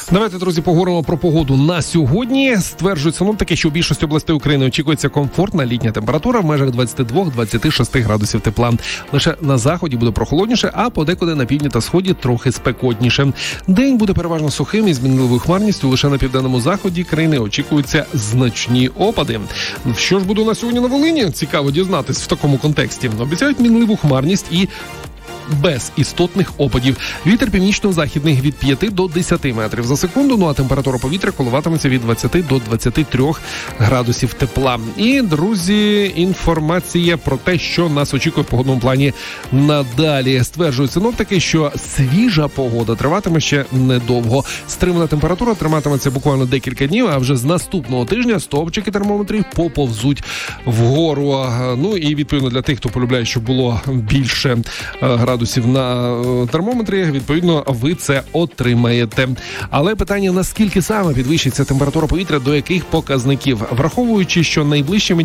Давайте, друзі, поговоримо про погоду на сьогодні. Стверджують синоптики, що у більшості областей України очікується комфортна літня температура в межах 22-26 градусів тепла. Лише на заході буде прохолодніше, а подекуди на півдні та сході трохи спекотніше. День буде переважно сухим і з мінливою хмарністю. Лише на південному заході країни очікуються значні опади. Що ж буде на сьогодні на Волині? Цікаво дізнатись в такому контексті. Обіцяють мінливу хмарність і без істотних опадів. Вітер північно-західний від 5 до 10 метрів за секунду, ну а температура повітря коливатиметься від 20 до 23 градусів тепла. І, друзі, інформація про те, що нас очікує в погодному плані надалі. Стверджують синоптики, що свіжа погода триватиме ще недовго. Стримана температура триматиметься буквально декілька днів, а вже з наступного тижня стовпчики термометрів поповзуть вгору. Ну і відповідно для тих, хто полюбляє, щоб було більше градусів на термометрі, відповідно, ви це отримаєте. Але питання, наскільки саме підвищиться температура повітря, до яких показників? Враховуючи, що найближчими